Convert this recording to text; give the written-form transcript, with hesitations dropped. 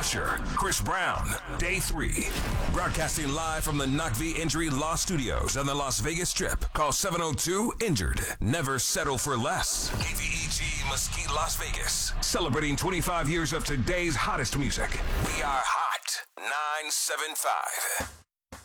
Usher, Chris Brown, Day 3. Broadcasting live from the Knock-V Injury Law Studios on the Las Vegas Strip. Call 702-INJURED. Never settle for less. KVEG Mesquite, Las Vegas. Celebrating 25 years of today's hottest music. We are Hot 975.